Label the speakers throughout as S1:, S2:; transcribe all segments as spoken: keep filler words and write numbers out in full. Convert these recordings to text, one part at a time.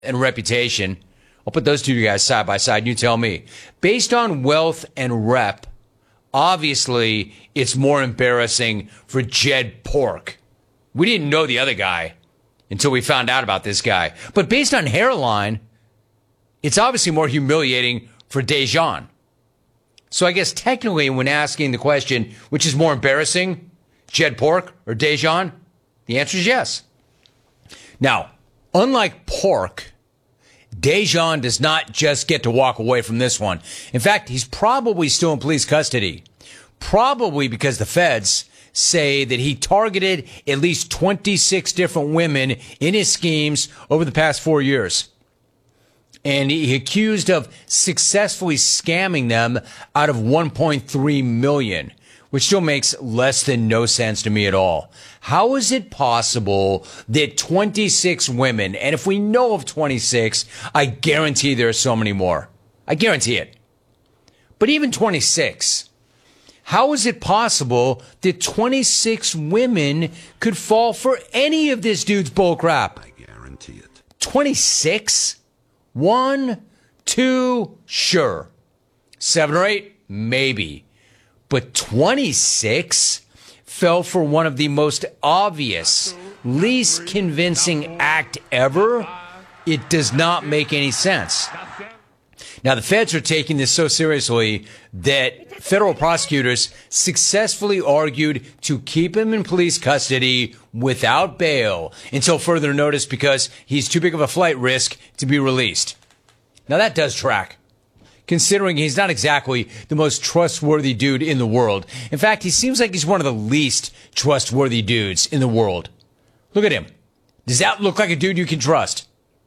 S1: and reputation. I'll put those two guys side by side. You tell me. Based on wealth and rep, obviously it's more embarrassing for Jed Pork. We didn't know the other guy until we found out about this guy. But based on hairline, it's obviously more humiliating for Dejan. So I guess technically when asking the question, which is more embarrassing, Jed Pork or Dejan, the answer is yes. Now, unlike Pork, Dejan does not just get to walk away from this one. In fact, he's probably still in police custody. Probably because the feds say that he targeted at least twenty-six different women in his schemes over the past four years. And he accused of successfully scamming them out of one point three million dollars, which still makes less than no sense to me at all. How is it possible that twenty-six women, and if we know of twenty-six, I guarantee there are so many more. I guarantee it. But even twenty-six, how is it possible that twenty-six women could fall for any of this dude's bullcrap?
S2: I guarantee it.
S1: twenty-six? One, two, sure. Seven or eight, maybe. But twenty-six fell for one of the most obvious, least convincing act ever. It does not make any sense. Now, the feds are taking this so seriously that federal prosecutors successfully argued to keep him in police custody without bail until further notice because he's too big of a flight risk to be released. Now, that does track, considering he's not exactly the most trustworthy dude in the world. In fact, he seems like he's one of the least trustworthy dudes in the world. Look at him. Does that look like a dude you can trust?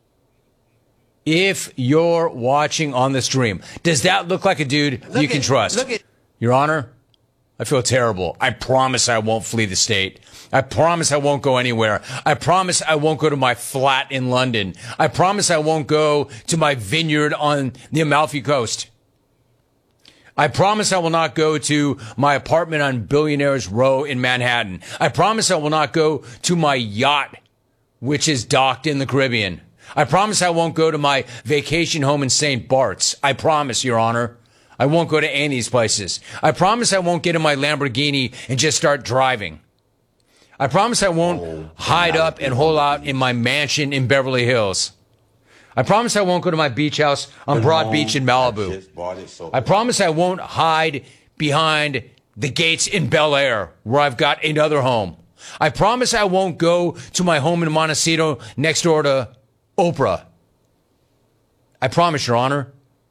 S1: If you're watching on the stream, does that look like a dude look you can at, trust? Look at- Your Honor, I feel terrible. I promise I won't flee the state. I promise I won't go anywhere. I promise I won't go to my flat in London. I promise I won't go to my vineyard on the Amalfi Coast. I promise I will not go to my apartment on Billionaires Row in Manhattan. I promise I will not go to my yacht, which is docked in the Caribbean. I promise I won't go to my vacation home in Saint Bart's. I promise, Your Honor. I won't go to any of these places. I promise I won't get in my Lamborghini and just start driving. I promise I won't oh, hide up and hole out in my mansion in Beverly Hills. I promise I won't go to my beach house on Broad Beach in Malibu. I promise I won't hide behind the gates in Bel Air, where I've got another home. I promise I won't go to my home in Montecito next door to Oprah. I promise, Your Honor.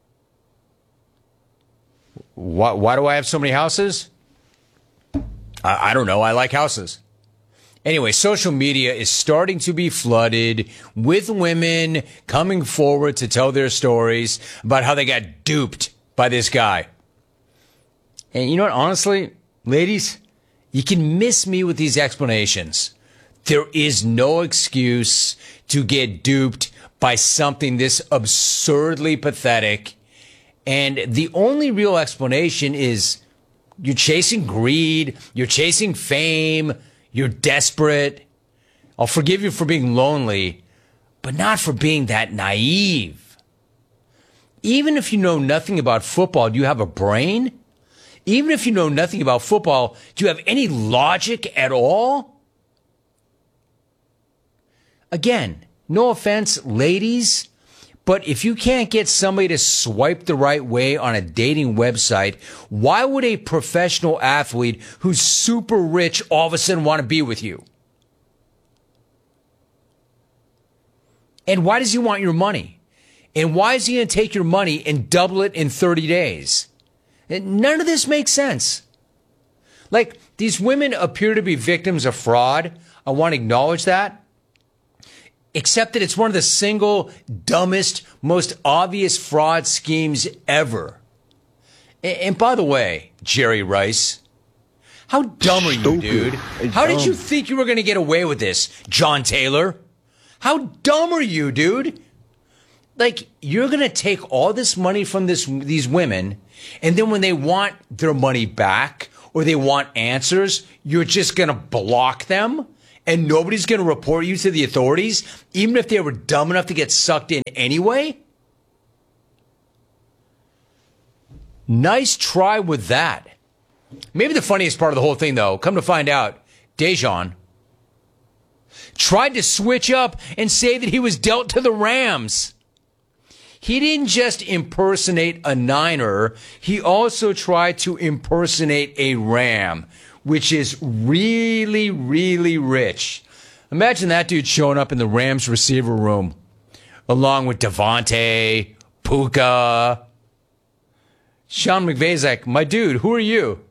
S1: Why, why do I have so many houses? I, I don't know. I like houses. Anyway, social media is starting to be flooded with women coming forward to tell their stories about how they got duped by this guy. And you know what? Honestly, ladies, you can miss me with these explanations. There is no excuse to get duped by something this absurdly pathetic. And the only real explanation is you're chasing greed, you're chasing fame, you're desperate. I'll forgive you for being lonely, but not for being that naive. Even if you know nothing about football, do you have a brain? Even if you know nothing about football, do you have any logic at all? Again, no offense, ladies, but if you can't get somebody to swipe the right way on a dating website, why would a professional athlete who's super rich all of a sudden want to be with you? And why does he want your money? And why is he going to take your money and double it in thirty days? And none of this makes sense. Like, these women appear to be victims of fraud. I want to acknowledge that. Except that it's one of the single dumbest, most obvious fraud schemes ever. And, and by the way, Jerry Rice, how dumb are you, dude? How did you think you were going to get away with this, John Taylor? How dumb are you, dude? Like, you're going to take all this money from this these women, and then when they want their money back or they want answers, you're just going to block them and nobody's going to report you to the authorities, even if they were dumb enough to get sucked in anyway? Nice try with that. Maybe the funniest part of the whole thing, though, come to find out, Dejan tried to switch up and say that he was dealt to the Rams. He didn't just impersonate a Niner, he also tried to impersonate a Ram, which is really, really rich. Imagine that dude showing up in the Rams receiver room, along with Devontae, Puka. Sean McVay's like, my dude, who are you?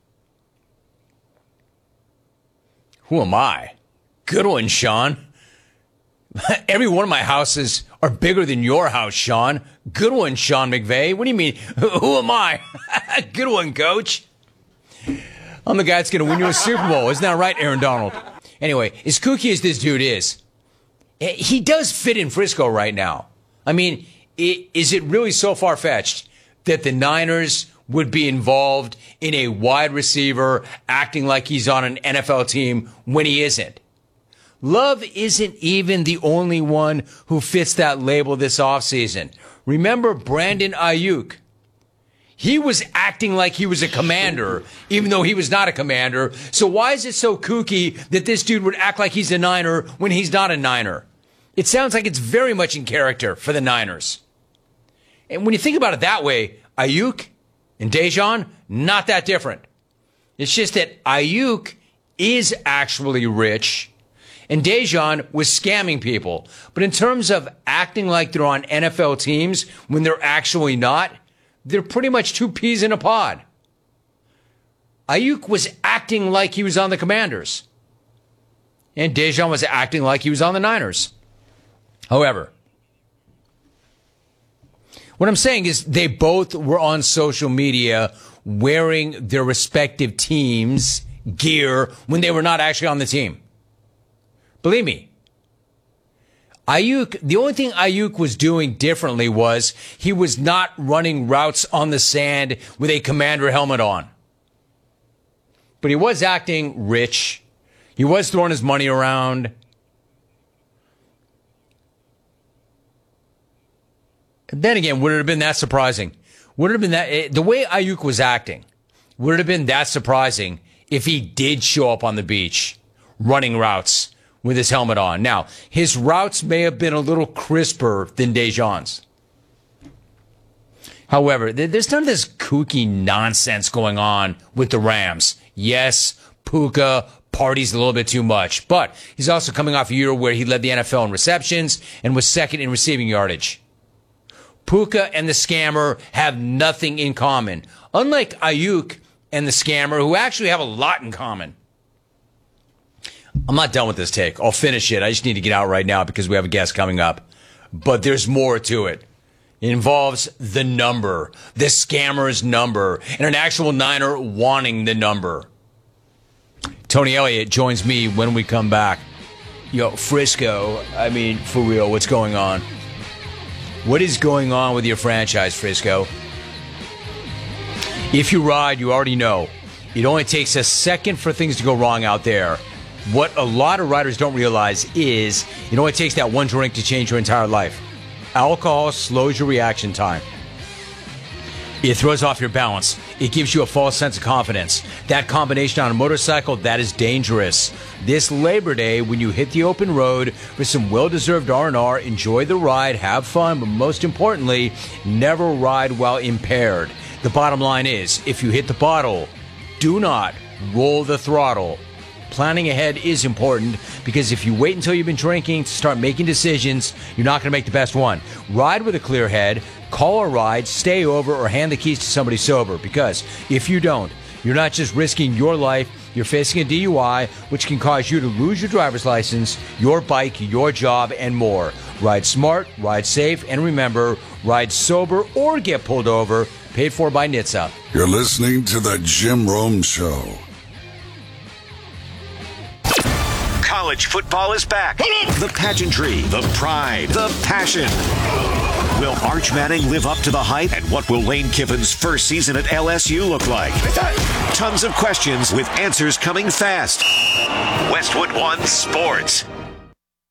S1: Who am I? Good one, Sean. Every one of my houses are bigger than your house, Sean. Good one, Sean McVay. What do you mean? Who am I? Good one, coach. I'm the guy that's going to win you a Super Bowl. Isn't that right, Aaron Donald? Anyway, as kooky as this dude is, he does fit in Frisco right now. I mean, is it really so far-fetched that the Niners would be involved in a wide receiver acting like he's on an N F L team when he isn't? Love isn't even the only one who fits that label this offseason. Remember Brandon Ayuk? He was acting like he was a commander, even though he was not a commander. So why is it so kooky that this dude would act like he's a Niner when he's not a Niner? It sounds like it's very much in character for the Niners. And when you think about it that way, Ayuk and Dejan, not that different. It's just that Ayuk is actually rich, and Dejan was scamming people. But in terms of acting like they're on N F L teams when they're actually not, they're pretty much two peas in a pod. Ayuk was acting like he was on the Commanders, and Dejan was acting like he was on the Niners. However, what I'm saying is they both were on social media wearing their respective teams' gear when they were not actually on the team. Believe me, Ayuk, the only thing Ayuk was doing differently was he was not running routes on the sand with a Commander helmet on. But he was acting rich. He was throwing his money around. Then again, would it have been that surprising? Would it have been that, the way Ayuk was acting, would it have been that surprising if he did show up on the beach running routes with his helmet on? Now, his routes may have been a little crisper than Dejan's. However, there's none of this kooky nonsense going on with the Rams. Yes, Puka parties a little bit too much, but he's also coming off a year where he led the N F L in receptions and was second in receiving yardage. Puka and the scammer have nothing in common, unlike Ayuk and the scammer, who actually have a lot in common. I'm not done with this take. I'll finish it. I just need to get out right now because we have a guest coming up. But there's more to it. It involves the number, the scammer's number, and an actual Niner wanting the number. Tony Elliott joins me when we come back. Yo, Frisco, I mean, for real, what's going on? What is going on with your franchise, Frisco? If you ride, you already know. It only takes a second for things to go wrong out there. What a lot of riders don't realize is it only takes that one drink to change your entire life. Alcohol slows your reaction time. It throws off your balance. It gives you a false sense of confidence. That combination on a motorcycle, that is dangerous. This Labor Day, when you hit the open road for some well-deserved R and R, enjoy the ride, have fun, but most importantly, never ride while impaired. The bottom line is, if you hit the bottle, do not roll the throttle. Planning ahead is important because if you wait until you've been drinking to start making decisions, you're not going to make the best one. Ride with a clear head, call a ride, stay over, or hand the keys to somebody sober, because if you don't, you're not just risking your life, you're facing a D U I, which can cause you to lose your driver's license, your bike, your job, and more. Ride smart, ride safe, and remember, ride sober or get pulled over. Paid for by N H T S A.
S2: You're listening to The Jim Rome Show. College football is back. The pageantry, the pride, the passion. Will Arch Manning live up to the hype? And what will Lane Kiffin's first season at L S U look like? Tons of questions with answers coming fast. Westwood One Sports.